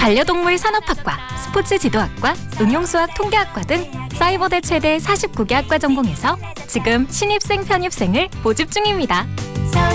반려동물 산업학과, 스포츠 지도학과, 응용수학 통계학과 등 사이버대 최대 49개 학과 전공에서 지금 신입생 편입생을 모집 중입니다.